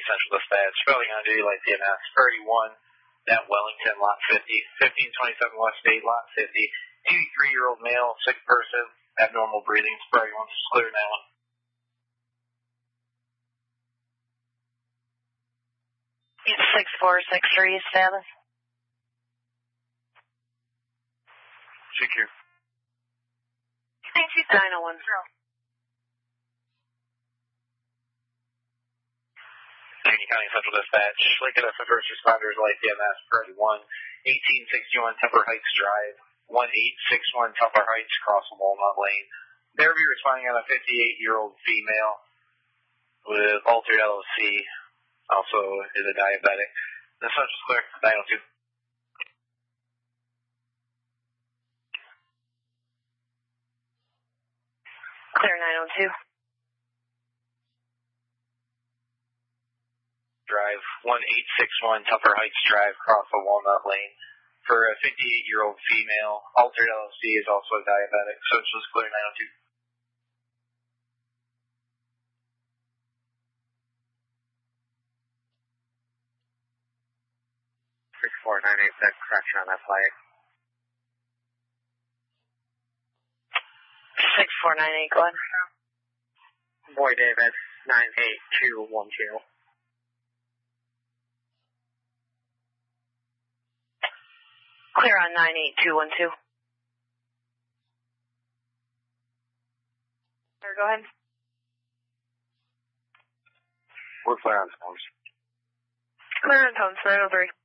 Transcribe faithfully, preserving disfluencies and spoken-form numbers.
Central Dispatch. Spelling on duty, light P M S thirty-one, at Wellington, lot fifty, fifteen twenty-seven West State, lot fifty. eighty-three-year-old male, sick person, abnormal breathing. Spray once it's clear now. six four six three, status. Secure. nine oh one. Union County Central Dispatch. Lincoln S First Responders, light P M S thirty-one, eighteen sixty-one Temper Heights Drive, one eight six one Temper Heights, cross Walnut Lane. Fairview responding on a fifty-eight-year-old female with altered L O C, also is a diabetic. The subject is clear, nine oh two. Clear nine oh two. Drive, one eight six one Tupper Heights Drive, cross the Walnut Lane. For a fifty-eight-year-old female, altered L O C is also a diabetic, so it's just clear nine oh two. six four nine eight, that correction on that flag. six four nine eight, go ahead. Boy David, nine eight two one two. Clear on nine eight two one two. Go ahead. We're clear on phones. Clear on phones, nine oh three.